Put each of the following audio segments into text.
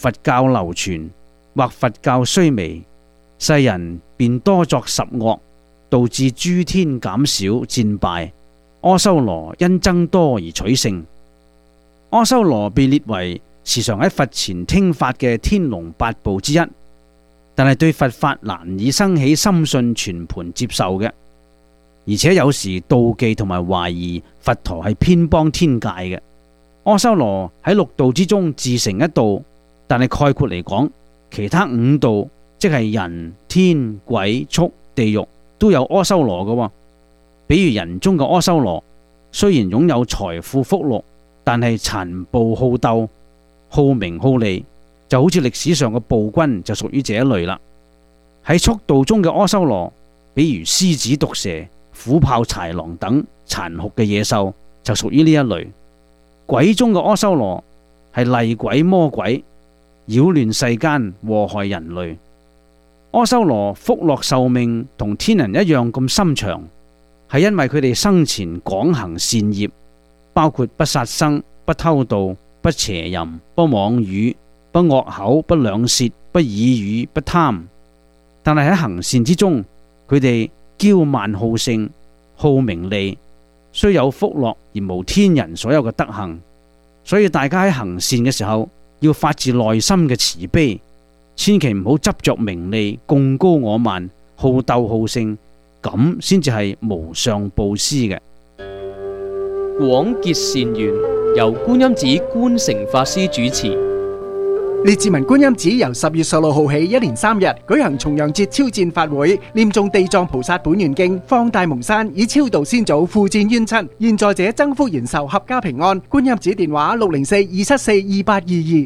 佛教流傳，或佛教衰微，世人便多作十惡，導致諸天減少戰敗。阿修羅因增多而取勝。阿修羅被列為時常喺佛前聽法嘅天龍八部之一，但係對佛法難以生起深信全盤接受嘅，而且有時妒忌同埋懷疑佛陀係偏幫天界嘅。阿修羅喺六道之中自成一道，但係概括嚟講，其他五道即係人、天、鬼、畜、地獄都有阿修羅嘅。比如人中嘅阿修羅，雖然擁有財富福祿，但係殘暴好鬥、好名好利，就好似歷史上嘅暴君就屬於這一類啦。喺畜道中嘅阿修羅，比如獅子、毒蛇、虎豹、豺狼等殘酷嘅野獸，就屬於呢一類。鬼中嘅阿修羅係厲鬼魔鬼，擾亂世間，禍害人類。阿修羅福樂壽命同天人一樣咁深長，係因為佢哋生前廣行善業，包括不殺生、不偷盜、不邪淫、不妄語、不惡口、不兩舌、不綺語、不貪。但係喺行善之中，佢哋驕慢好勝、好名利，雖有福樂而無天人所有嘅德行。所以大家喺行善嘅時候，要發自內心嘅慈悲，千祈唔好執着名利、貢高我慢、好鬥好勝，咁先至係無上布施嘅。 廣結善緣，由觀音寺觀誠法師主持。 列治文觀音寺由10月16號起，一連3日舉行重陽節超薦法會，念誦地藏菩薩本願經，放大蒙山，以超度先祖，付戰冤親，現在者增福延壽，合家平安。觀音寺電話604-274-2822。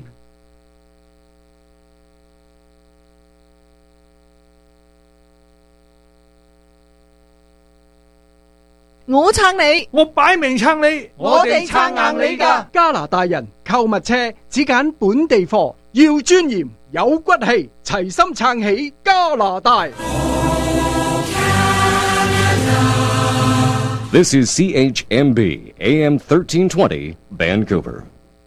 我撐你， 我擺明撐你， 我哋撐硬你㗎。 加拿大人購物車只揀本地貨，要尊嚴有骨氣，齊心撐起加拿大。 This is CHMB AM 1320 Vancouver.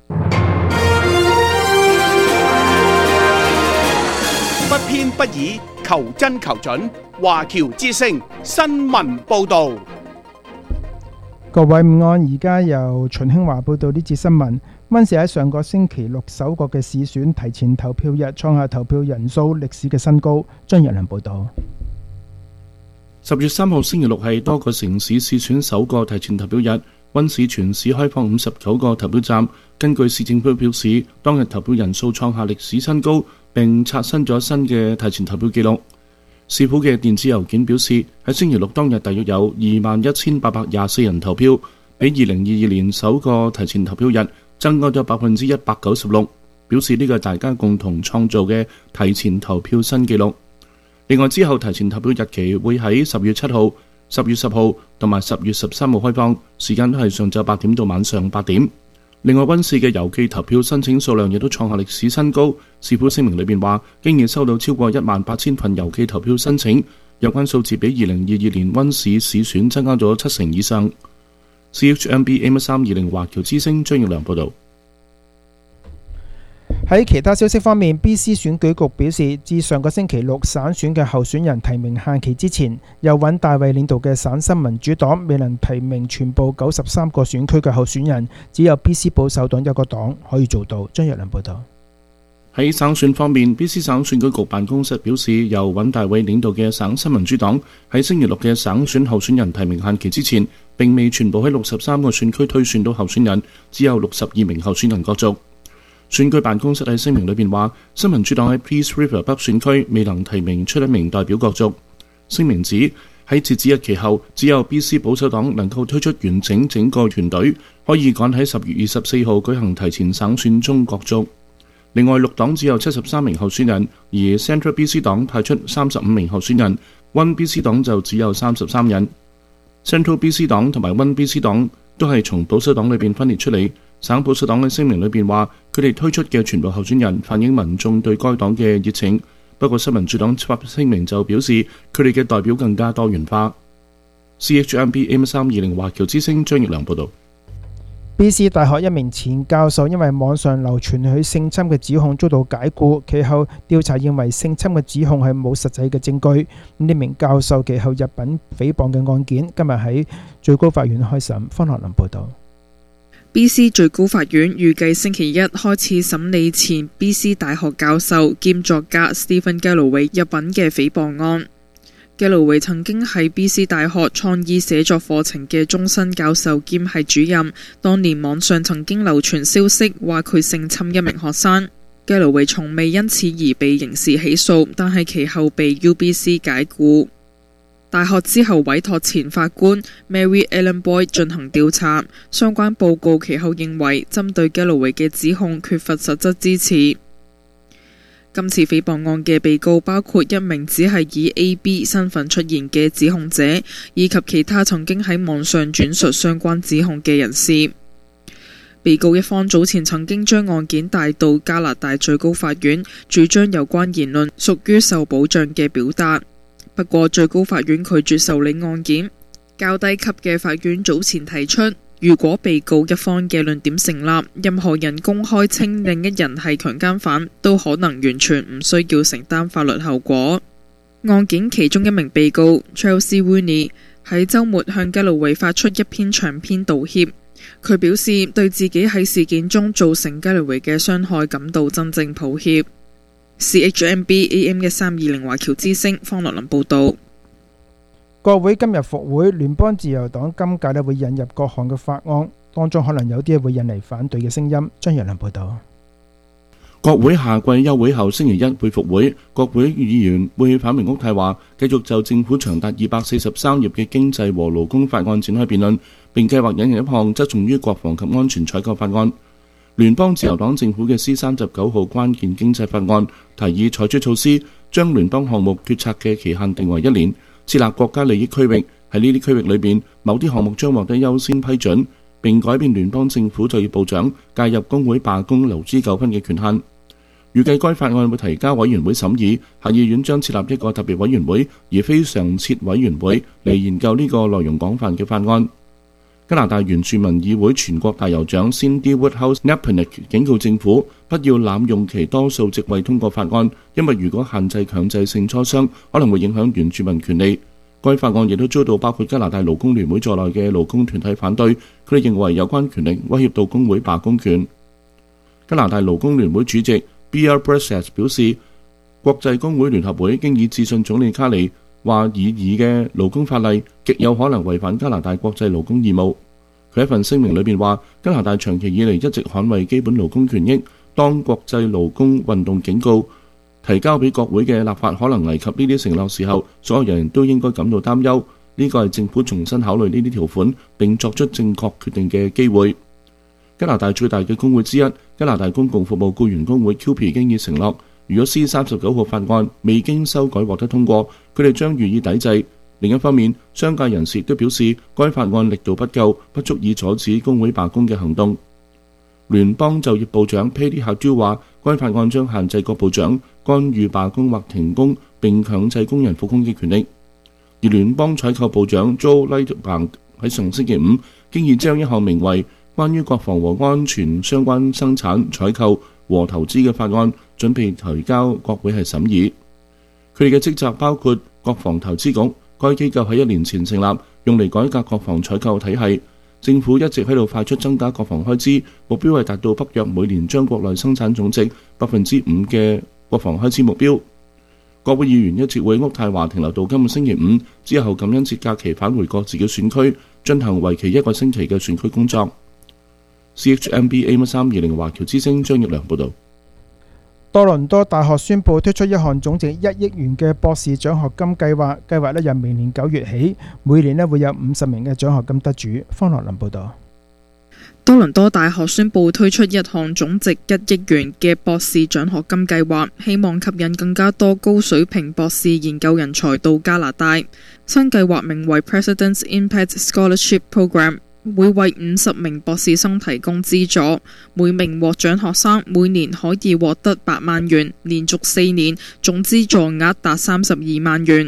不偏不倚，求真求準。華僑之聲新聞報道。 各位午安，而家由秦興華報道呢節新聞。溫氏喺上個星期六首個嘅市選提前投票日，創下投票人數歷史嘅新高。張日良報道。 10月3號星期六係多個城市市選首個提前投票日，溫市全市開放59個投票站。根據市政府表示，當日投票人數創下歷史新高，並刷新咗新嘅提前投票記錄。市府嘅電子郵件表示，喺星期六當日大約有21,824人投票，比2022年首個提前投票日增加咗196%，表示呢個大家共同創造嘅提前投票新紀錄。另外之後提前投票日期會喺10月7號、10月10號同埋10月13號開放，時間都係上晝8點到晚上8點。另外，溫市嘅郵寄投票申請數量亦都創下歷史新高。市府聲明裏面話，經已收到超過18,000份郵寄投票申請，有關數字比2022年溫市市選增加咗70%以上。CHMB AM320 華僑之聲張耀良報道。 喺其他消息方面， BC 選舉局表示，自上個星期六省選嘅候選人提名限期之前，由尹大衛領導嘅省新民主黨未能提名全部93個選區嘅候選人，只有 BC 保守黨一個黨可以做到。張日良報道。 喺省選方面， BC 省選舉局辦公室表示，由尹大衛領導嘅省新民主黨喺星期六嘅省選候選人提名限期之前，並未全部喺63個選區推選到候選人，只有62名候選人角逐。選舉辦公室喺聲明裏面話，新民主黨喺 Peace River 北選區未能提名出一名代表角逐。聲明指喺截止日期後，只有 BC 保守黨能夠推出完整個團隊，可以趕喺10月24號舉行提前省選中角逐。另外，綠黨只有73名候選人，而 Central BC 黨派出35名候選人，One BC 黨就只有33人。Central BC 黨同埋 One BC 黨都係從保守黨裏邊分裂出嚟。省保守黨嘅聲明裏邊話，佢哋推出嘅全部候選人反映民眾對該黨嘅熱情。不過新民主黨發聲明就表示，佢哋嘅代表更加多元化。CHMB AM320 華僑之聲張月良報道。 BC 大學一名前教授因為網上流傳佢性侵嘅指控遭到解雇，其後調查認為性侵嘅指控係冇實際嘅證據。呢名教授其後入稟誹謗嘅案件今日喺最高法院開審。方樂林報導。 BC 最高法院預計星期一開始審理前 BC 大學教授兼作家 Stephen Galloway 入稟嘅誹謗案。Galloway 曾經係 BC 大學創意寫作課程嘅終身教授兼係主任，當年網上曾經流傳消息話佢性侵一名學生。Galloway 從未因此而被刑事起訴，但係其後被 UBC 解雇。大學之後委託前法官 Mary Ellen Boyd 進行調查，相關報告其後認為針對 Galloway 嘅指控缺乏實質支持。今次誹謗案嘅被告包括一名只係以 AB 身份出現嘅指控者，以及其他曾經喺網上轉述相關指控嘅人士。被告一方早前曾經將案件帶到加拿大最高法院，主張有關言論屬於受保障嘅表達。不過最高法院拒絕受理案件。較低級嘅法院早前提出，如果被告一方嘅論點成立，任何人公開稱另一人係強姦犯，都可能完全唔需要承擔法律後果。案件其中一名被告 Chelsea Rooney 喺週末向 Galloway 發出一篇長篇道歉。佢表示對自己喺事件中造成 Galloway 嘅傷害感到真正抱歉。CHMB AM 1320華僑之聲方樂林報導。 國會今日復會，聯邦自由黨今屆會引入各項嘅法案，當中可能有啲會引嚟反對嘅聲音。張若麟報導。 國會夏季休會後星期一會復會，國會議員會反明屋太話，繼續就政府長達243頁嘅經濟和勞工法案展開辯論，並計劃引入一項側重於國防及安全採購法案。聯邦自由黨政府嘅 C39號關鍵經濟法案提議採取措施，將聯邦項目決策嘅期限定為1年，設立國家利益區域，喺呢啲區域裏邊，某啲項目將獲得優先批准，並改變聯邦政府就業部長介入工會罷工勞資糾紛嘅權限。預計該法案會提交委員會審議，下議院將設立一個特別委員會，而非常設委員會嚟研究呢個內容廣泛嘅法案。加拿大原住民議會全國大酋長 Cindy Woodhouse-Nepinick 警告政府不要濫用其多數席位通過法案，因為如果限制強制性磋商，可能會影響原住民權利。該法案亦都遭到包括加拿大勞工聯會在內嘅勞工團體反對，佢哋認為有關權力威脅到工會罷工權。加拿大勞工聯會主席 B.R. Bressett 表示，國際工會聯合會經已致信總理卡尼，話擬議嘅勞工法例極有可能違反加拿大國際勞工義務。佢一份聲明裏面話，加拿大長期以嚟一直捍衛基本勞工權益。當國際勞工運動警告提交俾國會嘅立法可能危及呢啲承諾時候，所有人都應該感到擔憂。呢個係政府重新考慮呢啲條款並作出正確決定嘅機會。加拿大最大嘅工會之一，加拿大公共服務僱員工會 QP 經已承諾，如果 C39號法案未經修改獲得通過，佢哋將予以抵制。另一方面，商界人士亦都表示，該法案力度不夠，不足以阻止工會罷工嘅行動。聯邦就業部長 Patty Hajdu 話，該法案將限制各部長干預罷工或停工並強制工人復工嘅權力。而聯邦採購部長 Joe Lightbank 喺上星期五經已將一項名為關於國防和安全相關生產、採購和投資嘅法案準備提交國會係審議。佢哋嘅職責包括國防投資局，該機構喺1年前成立，用嚟改革國防採購體系。政府一直喺度快速增加國防開支，目標係達到北約每年將國內生產總值5%嘅國防開支目標。國會議員一直會喺渥太華停留到今個星期五，之後感恩節假期返回各自嘅選區，進行為期1個星期嘅選區工作。CHMB AM1320華僑之聲張奕良報導。 多倫多大學宣布推出一項總值1億元嘅博士獎學金計劃，計劃由明年9月起，每年會有50名嘅獎學金得主。方樂林報導。 多倫多大學宣布推出一項總值1億元嘅博士獎學金計劃，希望吸引更加多高水平博士研究人才到加拿大。新計劃名為 President's Impact Scholarship Program，會為50名博士生提供資助，每名獲獎學生每年可以獲得8萬元，連續4年總資助額達32萬元。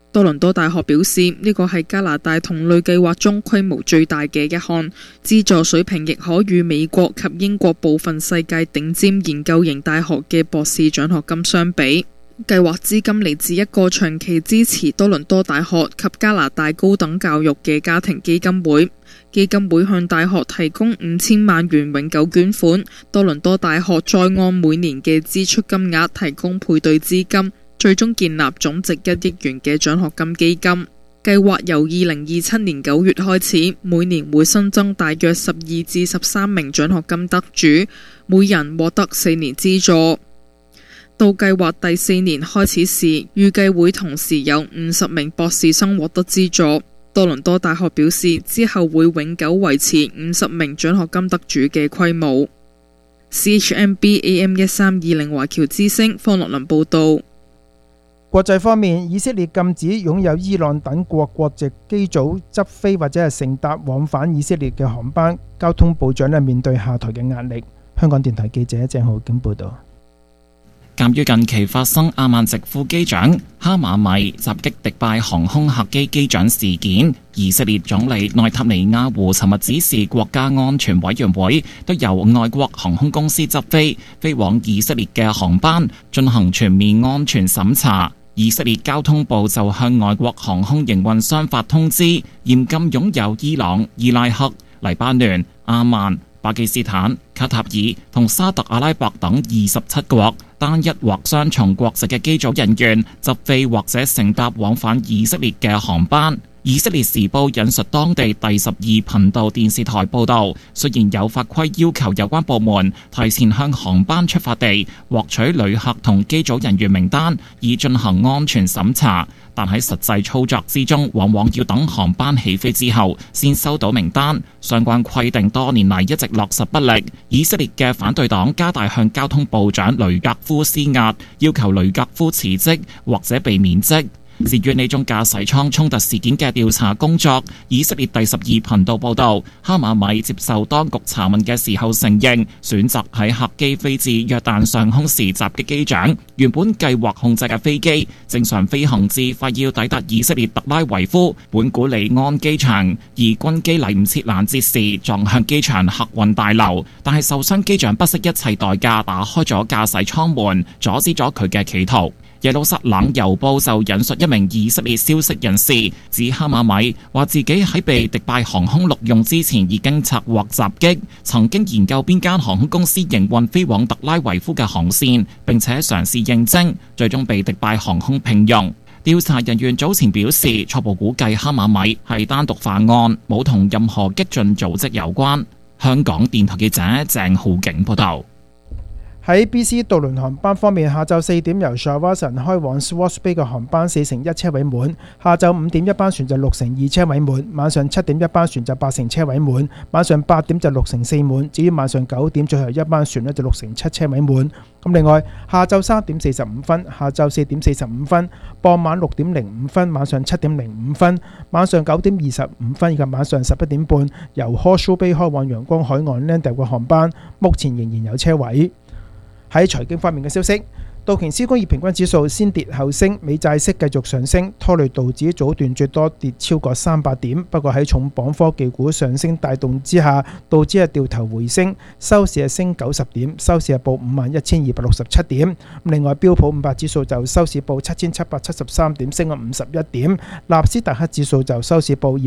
多倫多大學表示，呢個係加拿大同類計劃中規模最大嘅一項，資助水平亦可與美國及英國部分世界頂尖研究型大學嘅博士獎學金相比。計劃資金嚟自一個長期支持多倫多大學及加拿大高等教育嘅家庭基金會。基金會向大學提供5000萬元永久捐款，多倫多大學再按每年嘅支出金額提供配對資金，最終建立總值1億元嘅獎學金基金。計劃由2027年9月開始，每年會新增大約12至13名獎學金得主，每人獲得4年資助。到計劃第4年開始時，預計會同時有50名博士生獲得資助。多倫多大學表示，之後會永久維持50名獎學金得主嘅規模。CHMB AM1320華僑之聲方樂倫報導。 國際方面，以色列禁止擁有伊朗等國國籍機組執飛或者係乘搭往返以色列嘅航班，交通部長面對下台嘅壓力。香港電台記者鄭浩景報導。 鑑於近期發生阿曼籍副機長哈馬米襲擊迪拜航空客機機長事件，以色列總理內塔尼亞胡尋日指示國家安全委員會都由外國航空公司執飛往以色列嘅航班進行全面安全審查。以色列交通部就向外國航空營運商發通知，嚴禁擁有伊朗、伊拉克、黎巴嫩、阿曼、巴基斯坦、卡塔爾同沙特阿拉伯等27國單一或雙重國籍嘅機組人員執飛或者乘搭往返以色列嘅航班。以色列時報引述當地第12頻道電視台報道，雖然有法規要求有關部門提前向航班出發地獲取旅客同機組人員名單以進行安全審查，但喺實際操作之中，往往要等航班起飛之後先收到名單。相關規定多年嚟一直落實不力。以色列嘅反對黨加大向交通部長雷格夫施壓，要求雷格夫辭職或者被免職。至於呢宗駕駛艙衝突事件嘅調查工作，以色列第12頻道報導，哈馬米接受當局查問嘅時候承認，選擇喺客機飛至約旦上空時襲擊機長。原本計劃控制嘅飛機正常飛行至快要抵達以色列特拉維夫本古里安機場，而軍機嚟唔切攔截時撞向機場客運大樓，但係受傷機長不惜一切代價打開咗駕駛艙門，阻止咗佢嘅企圖。耶路撒冷郵報就引述一名以色列消息人士，指哈馬米話自己喺被迪拜航空錄用之前已經策劃襲擊，曾經研究邊間航空公司營運飛往特拉維夫嘅航線，並且嘗試應徵，最終被迪拜航空聘用。調查人員早前表示，初步估計哈馬米係單獨犯案，冇同任何激進組織有關。香港電台記者鄭浩景報道。 喺 BC 渡輪航班方面，下晝4點由 Shawson 開往 Swartz Bay 嘅航班41車位滿，下晝5點一班船就62車位滿，晚上7點一班船就80車位滿，晚上8點就64滿，至於晚上9點最後一班船就67車位滿。咁另外，下晝3點45分、下晝4點45分、傍晚6點05分、晚上7點05分、晚上9點25分以及晚上11點半由 Horseshoe Bay 開往陽光海岸 Landale 嘅航班，目前仍然有車位。喺財經方面嘅消息，道瓊斯工業平均指數先跌後升，美債息繼續上升，拖累道指早段最多跌超過300點。不過喺重磅科技股上升帶動之下，道指係掉頭回升，收市係升90點，收市係報51,267點。另外標普500指數就收市報7,773點，升咗51點。納斯達克指數就收市報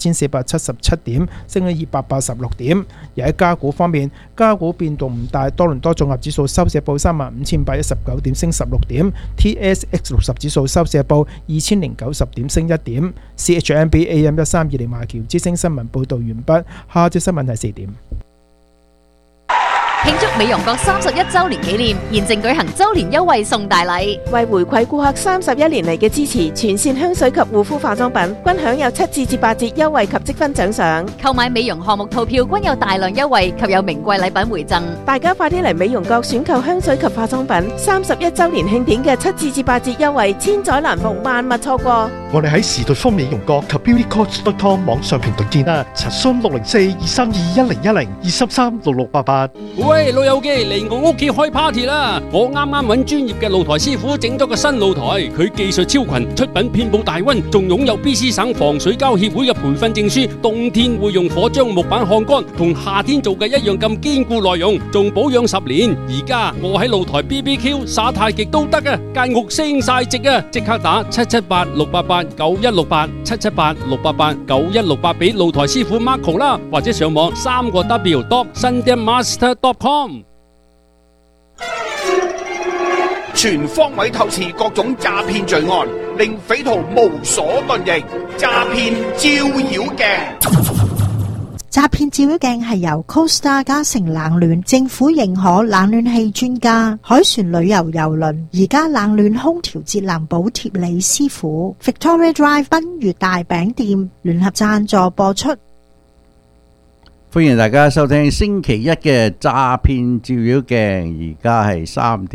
27,477點，升咗286點。而喺加股方面，加股變動唔大，多倫多綜合指數收市報35,519點，升16點。TSX 60指數收市報2,090點，升1點。CHMB AM1320華僑之聲新聞報導完畢。下節新聞係4點。 慶祝美容閣31週年紀念，現正舉行週年優惠送大禮， 為回饋顧客31年嚟嘅支持，全線香水及護膚化妝品均享有7至8折優惠及積分獎賞。 購買美容項目套票均有大量優惠及有名貴禮品回贈。 大家快啲嚟美容閣選購香水及化妝品，31週年慶典嘅7至8折優惠，千載難逢，萬勿錯過。 我哋喺時代豐美容閣及 beautycoach.com 網上平台見啦，查詢604-232-1010 233-6688。 喂，老友記嚟我屋企開 party 啦！我啱啱揾專業嘅露台師傅整咗個新露台，佢技術超群，出品遍佈大溫，仲擁有 BC 省防水膠協會嘅培訓證書，冬天會用火將木板烘乾，同夏天做嘅一樣咁堅固耐用，仲保養10年。而家我喺露台 BBQ 耍太極都得啊，間屋升晒值啊！即刻打778-688-9168，778-688-9168俾露台師傅 Marco 啦，或者上網3w.sundanmaster.com。 全方位透視各種詐騙罪案，令匪徒無所遁形。詐騙照妖鏡， 詐騙照妖鏡係由 Costa 嘉誠冷暖政府認可冷暖氣專家海船旅遊郵輪而家冷暖空調節能補貼李師傅 Victoria Drive 賓悅大餅店聯合贊助播出。 歡迎大家收聽星期一嘅詐騙照妖鏡，而家係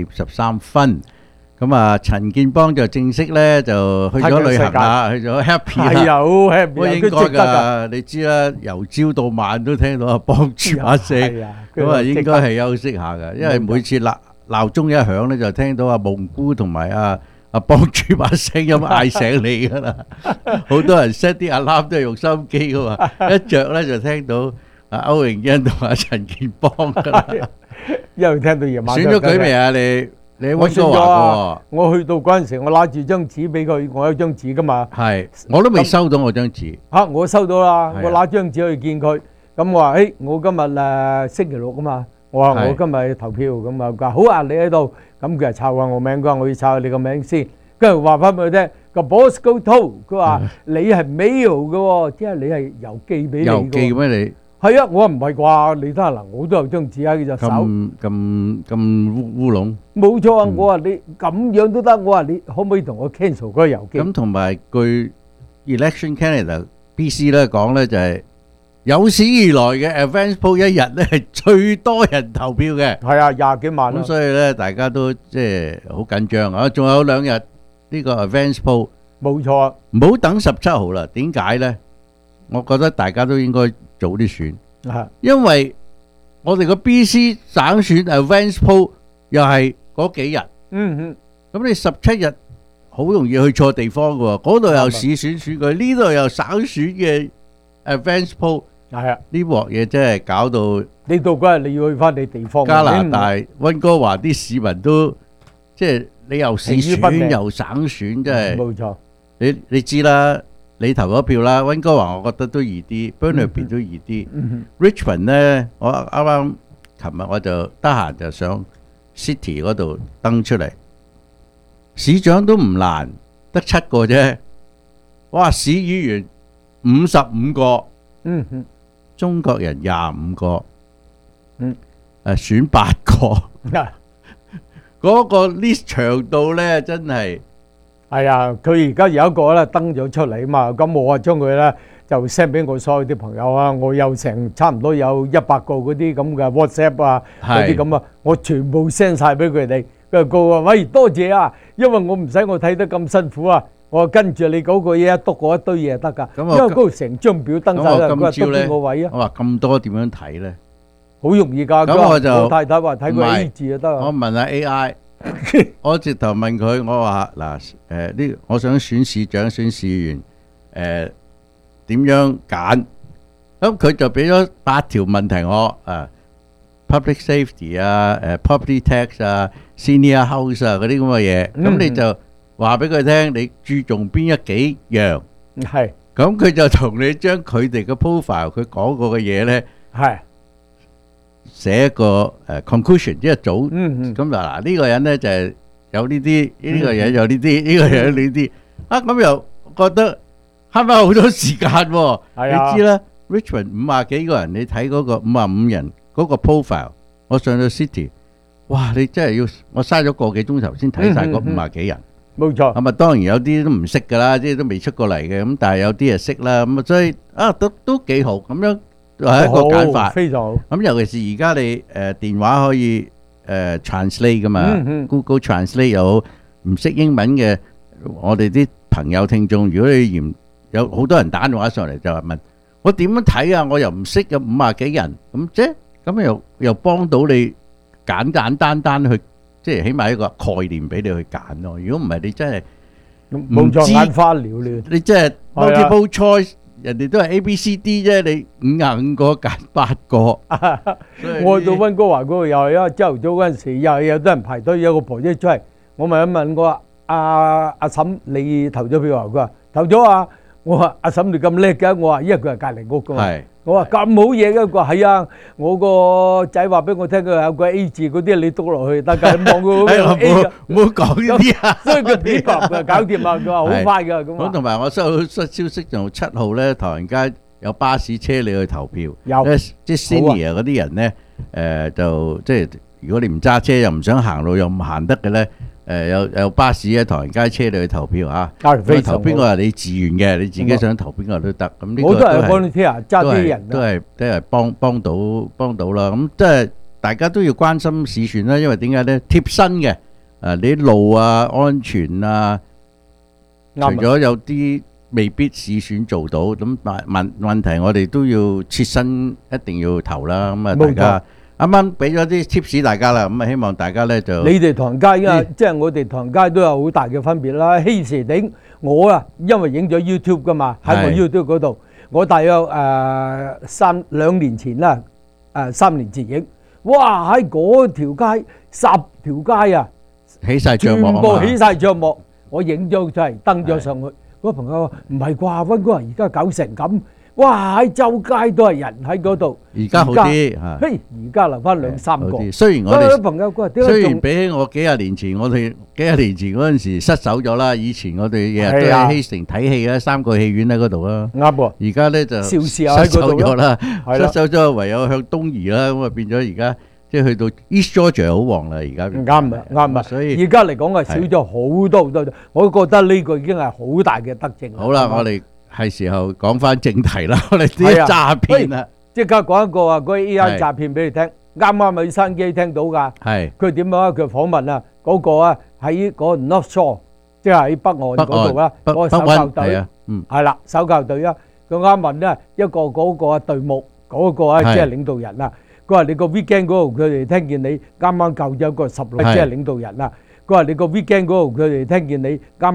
3:13。咁啊，陳建邦就正式咧就去咗旅行啦，去咗 happy 啦。 係啊，好 happy， 我應該㗎，你知啦，由朝到晚都聽到阿邦豬把聲，咁啊應該係休息下㗎，因為每次鬧鐘一響咧，就聽到阿夢姑同埋阿邦豬把聲音嗌醒你㗎啦。好多人 set 啲 alarm 都係用收音機㗎嘛，一着咧就聽到。歐榮欣同阿陳建邦噶啦， 一路聽到夜晚。 選咗佢未啊？你我選咗啊！我去到嗰陣時，我拿住張紙俾佢，我有張紙噶嘛。 係，我都未收到我張紙。 嚇！我收到啦，我拿張紙去見佢。咁我話：誒，我今日星期六啊嘛。我話我今日投票，咁啊佢話好啊，你喺度。咁佢就抄下我名，佢話我要抄下你個名先。跟住話翻俾佢聽，個 boss go to，佢話你係 mail 嘅喎，即係你係郵寄俾你嘅。 郵寄咩你？ 係啊，我話唔係啩？你睇下嗱，我都有張紙喺佢隻手。 咁烏龍。 冇錯啊！我話你咁樣都得，我話你可唔可以同我 cancel 嗰個郵寄？ 咁同埋據 Election Canada BC 咧講咧，就係有史以來嘅 Advance Poll 一日咧係最多人投票嘅。 係啊，20幾萬。 咁所以咧，大家都即係好緊張啊！仲有2日呢個 Advance Poll。 冇錯啊！ 唔好等17號啦。點解咧？我覺得大家都應該早啲選，因為我哋個 BC 省選 Advance Poll 又係嗰幾日，咁你17日好容易去錯地方嘅喎，嗰度又市選選舉，呢度又省選嘅 Advance Poll， 係啊， 呢鑊嘢真係搞到你到嗰日你要去翻你地方。 加拿大溫哥華啲市民都即係你又市選又省選，真係冇錯。 你知啦。你投咗票啦，溫哥華我覺得都易啲，Burnaby 都易啲。Richmond 咧，我啱啱琴日我就得閒就上 City 嗰度登出嚟，市長都唔難，得7個啫。哇，市議員55個，中國人25個，選8個，嗰個 list 長到咧真係。 係啊，佢而家有一個咧登咗出嚟啊嘛，咁我啊將佢咧就 send 俾我所有啲朋友啊，我有成差唔多有100個嗰啲咁嘅 WhatsApp 啊，嗰啲咁啊，我全部 send 曬俾佢哋。佢個話：喂，多謝啊，因為我唔使我睇得咁辛苦啊，我跟住你嗰個嘢篤過一堆嘢就得㗎。因為嗰度成張表登曬啦，佢話篤邊個位啊？ 我話咁多點樣睇咧？ 好容易㗎。 咁我就我太太話睇個 A 字就得啊。 我問下 AI。我直頭問佢，我話嗱，呢我想選市長、選市議員，點樣揀？咁佢就俾咗8條問題我，public safety 啊，property tax 啊，senior house 啊嗰啲咁嘅嘢，咁你就話俾佢聽，你注重邊幾樣？ 係。 咁佢就同你將佢哋嘅 profile，佢講過嘅嘢咧， 係。 寫一個conclusion，即係組咁就嗱呢個人咧就係有呢啲，呢個人有呢啲，呢個人有呢啲啊，咁又覺得慳翻好多時間喎。你知啦 ，Richmond 50幾個人，你睇嗰個55人嗰個 profile，我上到 City， 哇！你真係要我嘥咗個幾鐘頭先睇晒嗰50幾人。 冇錯。 咁啊，當然有啲都唔識㗎啦，即係都未出過嚟嘅，咁但係有啲係識啦，咁啊所以啊都幾好咁樣。係一個簡法， 非常好。 咁尤其是而家你電話可以translate 噶嘛，Google Translate 又好，唔識英文嘅我哋啲朋友聽眾，如果你有好多人打電話上嚟就話問我點樣睇啊，我又唔識有50幾人，咁咁又幫到你簡簡單單去，即係起碼一個概念俾你去揀咯。如果唔係你真係冇錯，眼花繚亂。 你真係 multiple choice，人哋都係 A、B、C、D 啫，你55個揀8個。 我到溫哥華嗰度又係啊，朝頭早嗰陣時又係有多人排隊，有個婆姐出嚟，我問一問我話阿嬸你投咗票啊？佢話投咗啊。我話阿嬸你咁叻嘅，我話因為佢係隔離屋噶嘛。我話咁好嘢嘅，佢話係啊，我個仔話俾我聽，佢有個 A 字嗰啲你篤落去得㗎，你望佢嗰個 A 啊， 唔好講呢啲啊。 所以佢幾個佢搞掂啊，佢話好快㗎咁。 咁同埋我收到消息就7號咧，唐人街有巴士車你去投票。 有即係 senior 嗰啲人咧，就即係如果你唔揸車又唔想行路又唔行得嘅咧。有巴士喺唐人街車你去投票嚇，投邊個係你自願嘅，你自己想投邊個都得。咁呢個都係 volunteer 揸啲人，都係幫到啦。咁即係大家都要關心市選啦，因為點解咧？貼身嘅你啲路啊、安全啊，除咗有啲未必市選做到，咁問題我哋都要切身一定要投啦。咁啊，大家。啱啱俾咗啲 tips 大家啦，咁啊希望大家咧就你哋唐人街啊，即係我哋唐人街都有好大嘅分別啦。希士頂我啊，因為影咗 YouTube 噶嘛，喺我 YouTube 嗰度，我大約2年前啦，3年前影，哇喺嗰條街10條街啊， 起晒帳幕， 全部起晒帳幕，我影咗出嚟登咗上去。嗰個朋友話唔係啩，溫哥華而家搞成咁。哇！喺周街都係人喺嗰度， 而家好啲嚇。 嘿，而家留翻2-3個。 雖然我哋朋友雖然比起我幾廿年前，我哋幾廿年前嗰陣時失手咗啦。以前我哋日日都喺希城睇戲啊，3個戲院喺嗰度啦。 啱喎。 而家咧就失手咗啦，失手咗唯有向東移啦。咁啊變咗而家即係去到 East Georgia 好旺啦。而家啱啊，啱啊。所以而家嚟講係少咗好多好多。我覺得呢個已經係好大嘅德政。 好啦，我哋。係時候講翻正題啦，我哋啲詐騙啦， 即刻講一個啊，嗰個 AI 詐騙俾你聽。啱啱喺收音機聽到㗎，佢點樣啊？佢訪問啊，嗰個啊喺嗰個 North Shore，即係喺北岸嗰度啦，嗰個搜救隊，係啦，搜救隊啊，佢啱問咧一個嗰個啊隊目嗰個啊，即係領導人啊，佢話你個 weekend 嗰度佢哋聽見你啱啱救咗一個16，即係領導人啊，佢話你個 weekend 嗰度佢哋聽見你啱。